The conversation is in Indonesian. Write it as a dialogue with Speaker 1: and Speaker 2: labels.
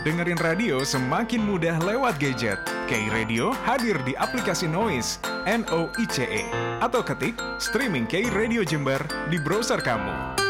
Speaker 1: Dengerin radio semakin mudah lewat gadget. KI Radio hadir di aplikasi Noise, Noice, atau ketik streaming KI Radio Jember di browser kamu.